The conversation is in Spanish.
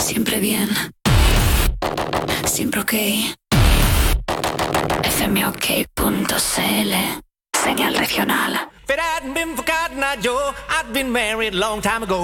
Siempre bien. Siempre ok. fmok.cl. Señal regional. If it hadn't been for Cotton Eye Joe, I'd been married a long time ago.